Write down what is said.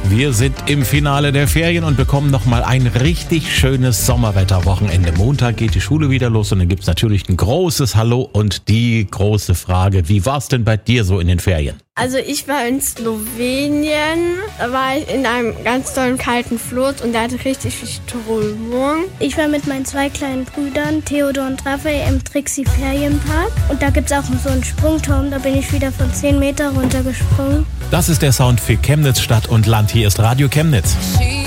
Wir sind im Finale der Ferien und bekommen nochmal ein richtig schönes Sommerwetterwochenende. Montag geht die Schule wieder los und dann gibt's natürlich ein großes Hallo und die große Frage, wie war's denn bei dir so in den Ferien? Also ich war in Slowenien, da war ich in einem ganz tollen kalten Fluss und da hatte richtig viel Strömung. Ich war mit meinen 2 kleinen Brüdern, Theodor und Raphael, im Trixie Ferienpark. Und da gibt's auch so einen Sprungturm, da bin ich wieder von 10 Meter runtergesprungen. Das ist der Sound für Chemnitz Stadt und Land. Hier ist Radio Chemnitz.